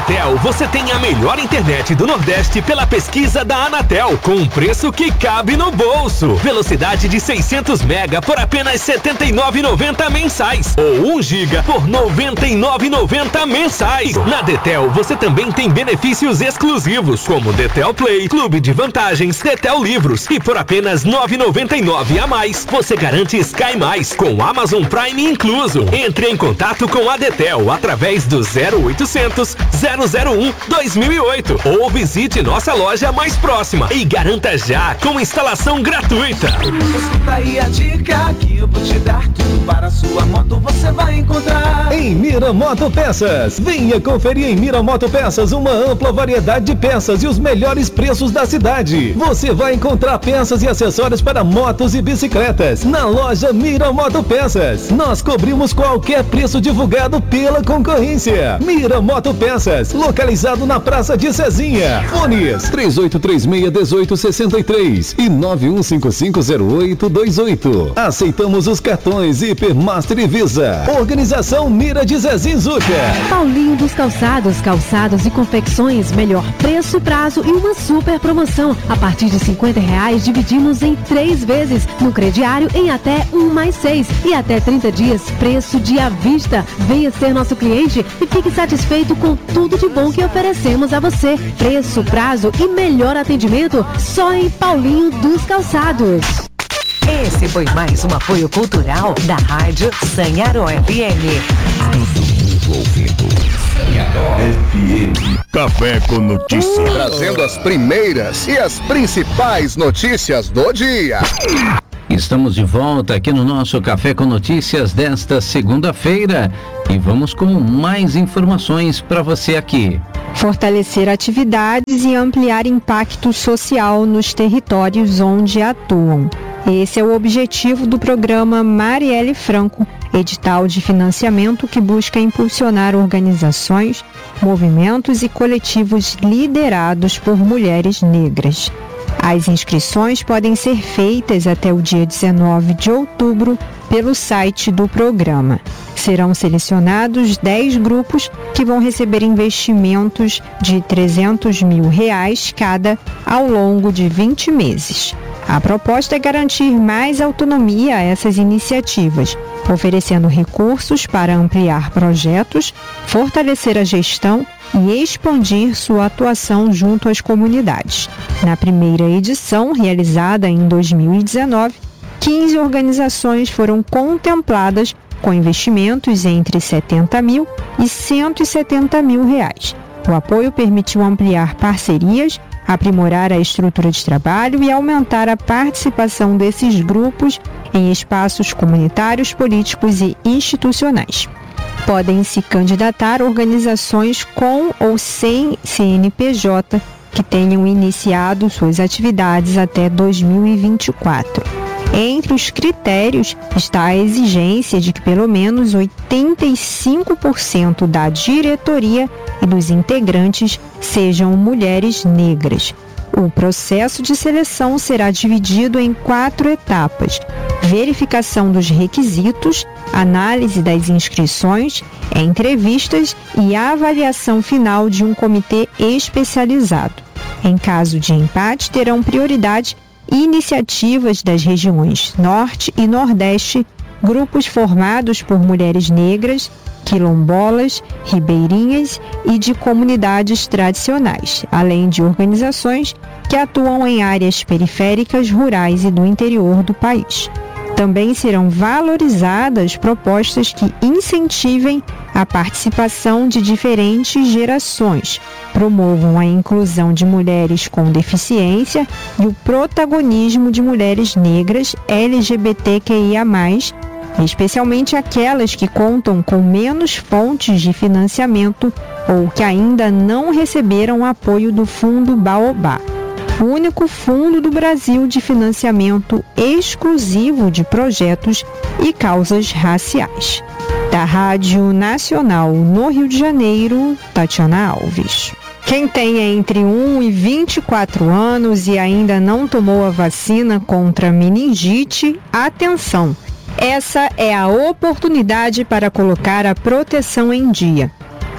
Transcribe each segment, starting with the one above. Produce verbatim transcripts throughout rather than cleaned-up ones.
Detel, você tem a melhor internet do Nordeste pela pesquisa da Anatel, com um preço que cabe no bolso. Velocidade de seiscentos mega por apenas setenta e nove reais e noventa centavos mensais ou um giga por noventa e nove reais e noventa centavos mensais. Na Detel, você também tem benefícios exclusivos, como Detel Play, Clube de Vantagens, Detel Livros, e por apenas nove reais e noventa e nove centavos a mais, você garante Sky Mais, com Amazon Prime incluso. Entre em contato com a Detel através do zero oitocentos, zero zero um, dois mil e oito ou visite nossa loja mais próxima e garanta já com instalação gratuita. Escuta aí a dica que eu vou te dar, tudo para a sua moto você vai encontrar em Mira Moto Peças. Venha conferir em Mira Moto Peças uma ampla variedade de peças e os melhores preços da cidade. Você vai encontrar peças e acessórios para motos e bicicletas na loja Mira Moto Peças. Nós cobrimos qualquer preço divulgado pela concorrência. Mira Moto Peças, localizado na Praça de Cezinha. Fones três oito três seis, um oito seis três e nove um cinco cinco zero oito dois oito. Aceitamos os cartões Hipermaster e Visa. Organização Mira de Zezinho Zuca. Paulinho dos Calçados, calçados e confecções, melhor preço, prazo e uma super promoção. A partir de cinquenta reais dividimos em três vezes, no crediário em até um mais seis e até trinta dias, preço de à vista. Venha ser nosso cliente e fique satisfeito com tudo de bom que oferecemos a você. Preço, prazo e melhor atendimento só em Paulinho dos Calçados. Esse foi mais um apoio cultural da Rádio Sanharó F M. Todo mundo ouvindo Sanharó F M. Café com Notícias. Trazendo as primeiras e as principais notícias do dia. Estamos de volta aqui no nosso Café com Notícias desta segunda-feira e vamos com mais informações para você aqui. Fortalecer atividades e ampliar impacto social nos territórios onde atuam. Esse é o objetivo do programa Marielle Franco, edital de financiamento que busca impulsionar organizações, movimentos e coletivos liderados por mulheres negras. As inscrições podem ser feitas até o dia dezenove de outubro pelo site do programa. Serão selecionados dez grupos que vão receber investimentos de trezentos mil reais cada ao longo de vinte meses. A proposta é garantir mais autonomia a essas iniciativas, oferecendo recursos para ampliar projetos, fortalecer a gestão e expandir sua atuação junto às comunidades. Na primeira edição, realizada em dois mil e dezenove, quinze organizações foram contempladas com investimentos entre setenta mil e cento e setenta mil reais. O apoio permitiu ampliar parcerias, aprimorar a estrutura de trabalho e aumentar a participação desses grupos em espaços comunitários, políticos e institucionais. Podem se candidatar organizações com ou sem C N P J que tenham iniciado suas atividades até dois mil e vinte e quatro. Entre os critérios está a exigência de que pelo menos oitenta e cinco por cento da diretoria e dos integrantes sejam mulheres negras. O processo de seleção será dividido em quatro etapas: verificação dos requisitos, análise das inscrições, entrevistas e avaliação final de um comitê especializado. Em caso de empate, terão prioridade iniciativas das regiões Norte e Nordeste, grupos formados por mulheres negras, quilombolas, ribeirinhas e de comunidades tradicionais, além de organizações que atuam em áreas periféricas, rurais e do interior do país. Também serão valorizadas propostas que incentivem a participação de diferentes gerações, promovam a inclusão de mulheres com deficiência e o protagonismo de mulheres negras L G B T Q I A mais, especialmente aquelas que contam com menos fontes de financiamento ou que ainda não receberam apoio do Fundo Baobá, o único fundo do Brasil de financiamento exclusivo de projetos e causas raciais. Da Rádio Nacional no Rio de Janeiro, Tatiana Alves. Quem tem entre um e vinte e quatro anos e ainda não tomou a vacina contra meningite, atenção! Essa é a oportunidade para colocar a proteção em dia.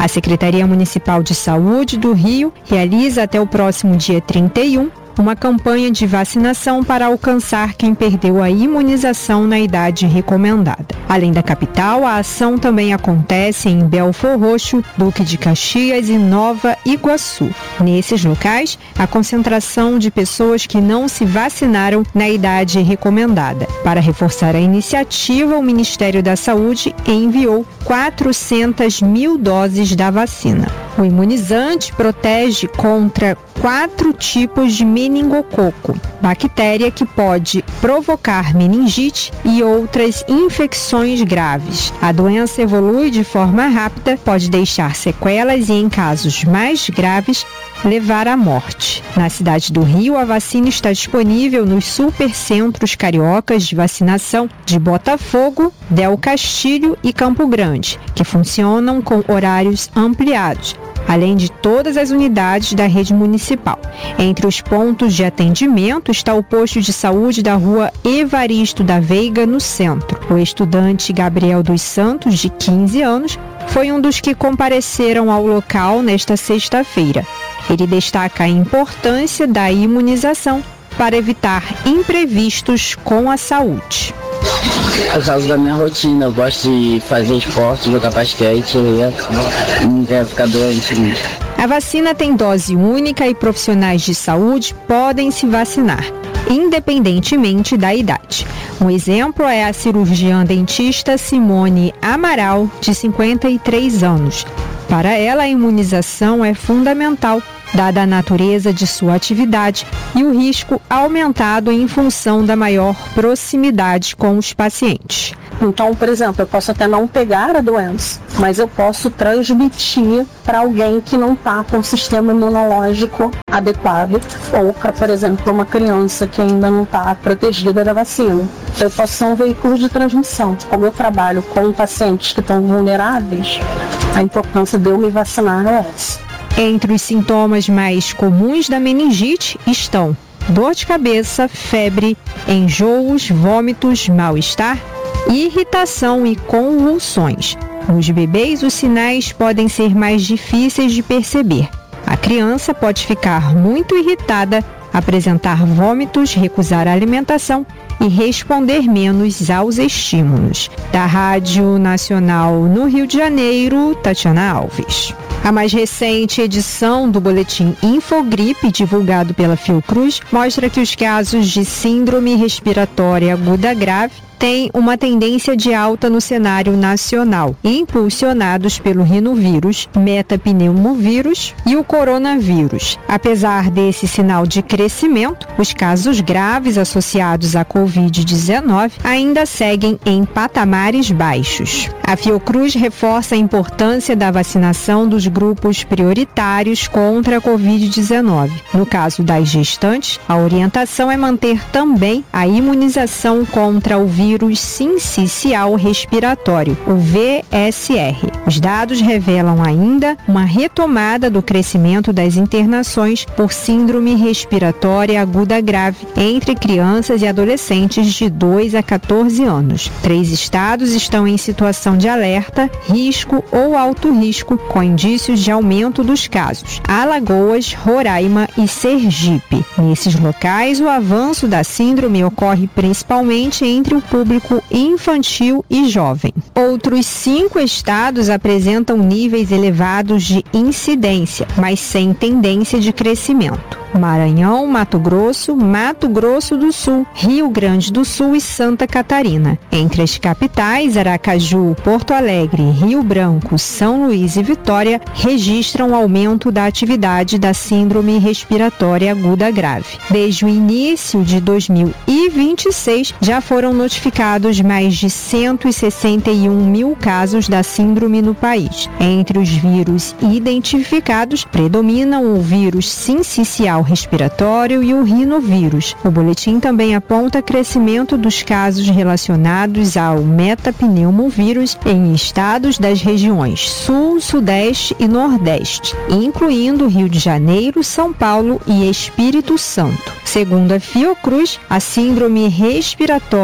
A Secretaria Municipal de Saúde do Rio realiza até o próximo dia trinta e um uma campanha de vacinação para alcançar quem perdeu a imunização na idade recomendada. Além da capital, a ação também acontece em Belfor Roxo, Duque de Caxias e Nova Iguaçu. Nesses locais, a concentração de pessoas que não se vacinaram na idade recomendada. Para reforçar a iniciativa, o Ministério da Saúde enviou quatrocentas mil doses da vacina. O imunizante protege contra quatro tipos de meningococo, bactéria que pode provocar meningite e outras infecções graves. A doença evolui de forma rápida, pode deixar sequelas e, em casos mais graves, levar à morte. Na cidade do Rio, a vacina está disponível nos supercentros cariocas de vacinação de Botafogo, Del Castilho e Campo Grande, que funcionam com horários ampliados, além de todas as unidades da rede municipal. Entre os pontos de atendimento está o posto de saúde da rua Evaristo da Veiga, no centro. O estudante Gabriel dos Santos, de quinze anos, foi um dos que compareceram ao local nesta sexta-feira. Ele destaca a importância da imunização para evitar imprevistos com a saúde. Por causa da minha rotina, eu gosto de fazer esporte, jogar basquete, eu não quero ficar doente. A vacina tem dose única e profissionais de saúde podem se vacinar, independentemente da idade. Um exemplo é a cirurgiã dentista Simone Amaral, de cinquenta e três anos. Para ela, a imunização é fundamental, dada a natureza de sua atividade e o risco aumentado em função da maior proximidade com os pacientes. Então, por exemplo, eu posso até não pegar a doença, mas eu posso transmitir para alguém que não está com o sistema imunológico adequado, ou para, por exemplo, uma criança que ainda não está protegida da vacina. Eu posso ser um veículo de transmissão. Como eu trabalho com pacientes que estão vulneráveis, a importância de eu me vacinar é essa. Entre os sintomas mais comuns da meningite estão dor de cabeça, febre, enjoos, vômitos, mal-estar, irritação e convulsões. Nos bebês, os sinais podem ser mais difíceis de perceber. A criança pode ficar muito irritada, apresentar vômitos, recusar a alimentação e responder menos aos estímulos. Da Rádio Nacional no Rio de Janeiro, Tatiana Alves. A mais recente edição do boletim Infogripe, divulgado pela Fiocruz, mostra que os casos de síndrome respiratória aguda grave têm uma tendência de alta no cenário nacional, impulsionados pelo rinovírus, metapneumovírus e o coronavírus. Apesar desse sinal de crescimento, os casos graves associados à covid dezenove ainda seguem em patamares baixos. A Fiocruz reforça a importância da vacinação dos grupos prioritários contra a covid dezenove. No caso das gestantes, a orientação é manter também a imunização contra o vírus sincicial respiratório, o V S R. Os dados revelam ainda uma retomada do crescimento das internações por síndrome respiratória aguda grave entre crianças e adolescentes de dois a quatorze anos. Três estados estão em situação de alerta, risco ou alto risco, com indícios de aumento dos casos: Alagoas, Roraima e Sergipe. Nesses locais, o avanço da síndrome ocorre principalmente entre o público público infantil e jovem. Outros cinco estados apresentam níveis elevados de incidência, mas sem tendência de crescimento: Maranhão, Mato Grosso, Mato Grosso do Sul, Rio Grande do Sul e Santa Catarina. Entre as capitais, Aracaju, Porto Alegre, Rio Branco, São Luís e Vitória registram aumento da atividade da síndrome respiratória aguda grave. Desde o início de dois mil e vinte e seis, já foram notificados mais de cento e sessenta e um mil casos da síndrome no país. Entre os vírus identificados, predominam o vírus sincicial respiratório e o rinovírus. O boletim também aponta crescimento dos casos relacionados ao metapneumovírus em estados das regiões Sul, Sudeste e Nordeste, incluindo Rio de Janeiro, São Paulo e Espírito Santo. Segundo a Fiocruz, a síndrome respiratória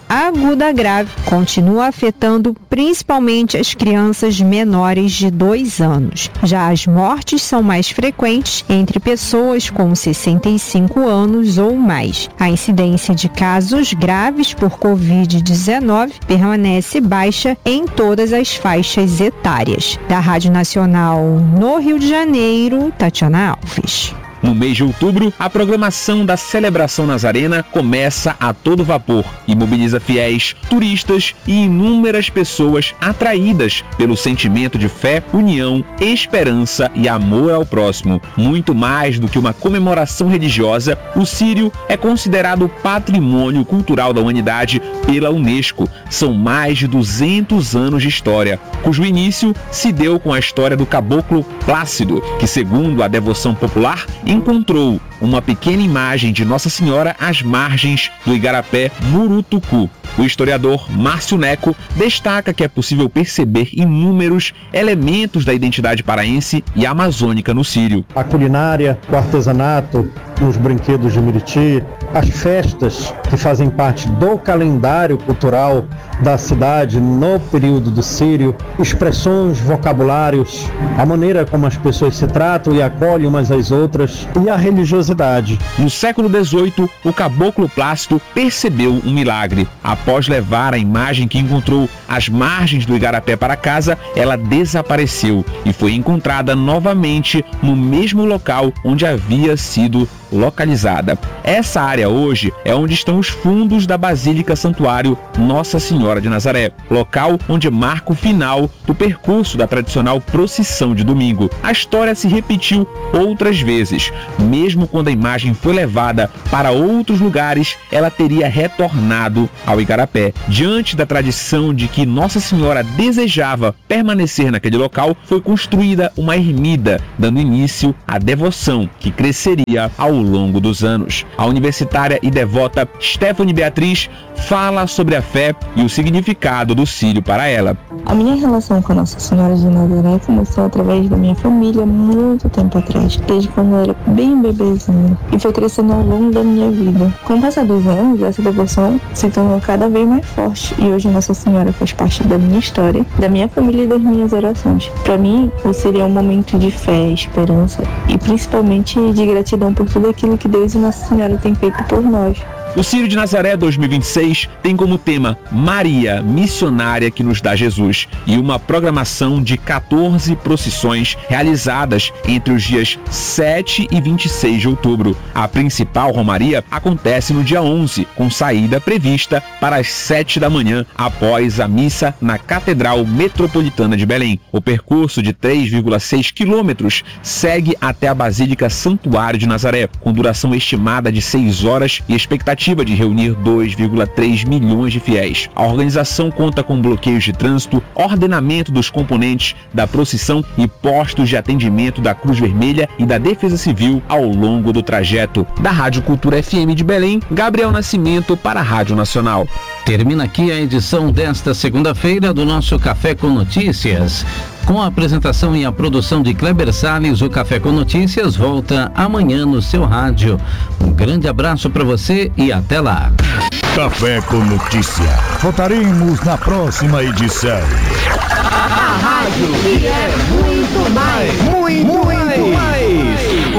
aguda grave continua afetando principalmente as crianças menores de dois anos. Já as mortes são mais frequentes entre pessoas com sessenta e cinco anos ou mais. A incidência de casos graves por covid dezenove permanece baixa em todas as faixas etárias. Da Rádio Nacional no Rio de Janeiro, Tatiana Alves. No mês de outubro, a programação da Celebração Nazarena começa a todo vapor e mobiliza fiéis, turistas e inúmeras pessoas atraídas pelo sentimento de fé, união, esperança e amor ao próximo. Muito mais do que uma comemoração religiosa, o Círio é considerado Patrimônio Cultural da Humanidade pela Unesco. São mais de duzentos anos de história, cujo início se deu com a história do Caboclo Plácido, que, segundo a devoção popular, encontrou uma pequena imagem de Nossa Senhora às margens do Igarapé Murutucu. O historiador Márcio Neco destaca que é possível perceber inúmeros elementos da identidade paraense e amazônica no Círio. A culinária, o artesanato, os brinquedos de Miriti, as festas que fazem parte do calendário cultural da cidade no período do Círio, expressões, vocabulários, a maneira como as pessoas se tratam e acolhem umas às outras e a religiosidade. No século dezoito, o Caboclo Plácido percebeu um milagre. Após levar a imagem que encontrou às margens do Igarapé para casa, ela desapareceu e foi encontrada novamente no mesmo local onde havia sido localizada. Essa área hoje é onde estão os fundos da Basílica Santuário Nossa Senhora de Nazaré, local onde marca o final do percurso da tradicional procissão de domingo. A história se repetiu outras vezes. Mesmo quando a imagem foi levada para outros lugares, ela teria retornado ao Igarapé. Diante da tradição de que Nossa Senhora desejava permanecer naquele local, foi construída uma ermida, dando início à devoção que cresceria ao longo dos anos. A universitária e devota Stephanie Beatriz fala sobre a fé e o significado do Círio para ela. A minha relação com a Nossa Senhora de Nazaré começou através da minha família muito tempo atrás, desde quando eu era bem bebezinha, e foi crescendo ao longo da minha vida. Com o passar dos anos, essa devoção se tornou cada vez mais forte e hoje Nossa Senhora faz parte da minha história, da minha família e das minhas orações. Para mim, o Círio é um momento de fé, esperança e principalmente de gratidão por tudo aquilo que Deus e Nossa Senhora têm feito por nós. O Círio de Nazaré dois mil e vinte e seis tem como tema Maria, missionária que nos dá Jesus, e uma programação de quatorze procissões realizadas entre os dias sete e vinte e seis de outubro. A principal romaria acontece no dia onze, com saída prevista para as sete da manhã, após a missa na Catedral Metropolitana de Belém. O percurso de três vírgula seis quilômetros segue até a Basílica Santuário de Nazaré, com duração estimada de seis horas e expectativa de reunir dois vírgula três milhões de fiéis. A organização conta com bloqueios de trânsito, ordenamento dos componentes da procissão e postos de atendimento da Cruz Vermelha e da Defesa Civil ao longo do trajeto. Da Rádio Cultura F M de Belém, Gabriel Nascimento para a Rádio Nacional. Termina aqui a edição desta segunda-feira do nosso Café com Notícias. Com a apresentação e a produção de Kleber Salles, o Café com Notícias volta amanhã no seu rádio. Um grande abraço para você e até lá. Café com Notícia. Voltaremos na próxima edição. A rádio que é muito mais, muito, muito mais.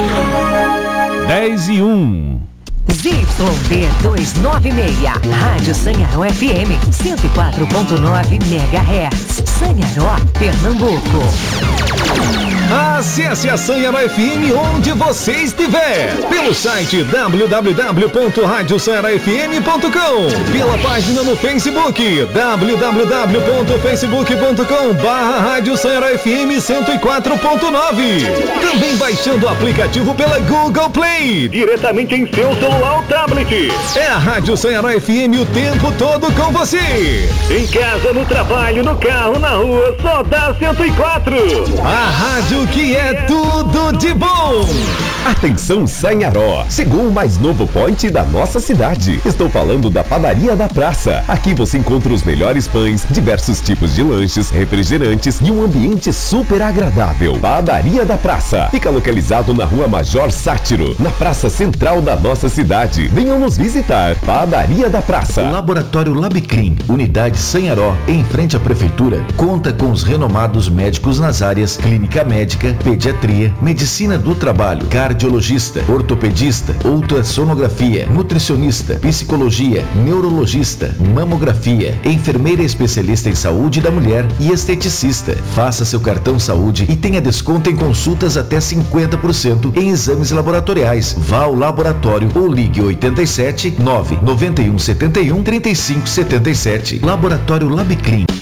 dez e um. Z Y D duzentos e noventa e seis, Rádio Sanharó F M, cento e quatro ponto nove megahertz, Sanharó, Pernambuco. Acesse a Sanharó F M onde você estiver, pelo site w w w ponto rádio sanharó f m ponto com, pela página no Facebook w w w ponto facebook ponto com barra Rádio Sanharó F M cento e quatro ponto nove. Também baixando o aplicativo pela Google Play, diretamente em seu celular ou tablet. É a Rádio Sanharó F M o tempo todo com você. Em casa, no trabalho, no carro, na rua, só dá cento e quatro. A Rádio tudo que é tudo de bom. Atenção Sanharó, chegou o mais novo point da nossa cidade. Estou falando da Padaria da Praça. Aqui você encontra os melhores pães, diversos tipos de lanches, refrigerantes e um ambiente super agradável. Padaria da Praça fica localizado na Rua Major Sátiro, na praça central da nossa cidade. Venham nos visitar. Padaria da Praça. O Laboratório Labicrim, unidade Sanharó, em frente à prefeitura, conta com os renomados médicos nas áreas clínica médica, pediatria, medicina do trabalho, cardiologista, ortopedista, ultrassonografia, nutricionista, psicologia, neurologista, mamografia, enfermeira especialista em saúde da mulher e esteticista. Faça seu cartão saúde e tenha desconto em consultas até cinquenta por cento em exames laboratoriais. Vá ao laboratório ou ligue oito sete nove nove um sete um três cinco sete sete. Laboratório Labicrim.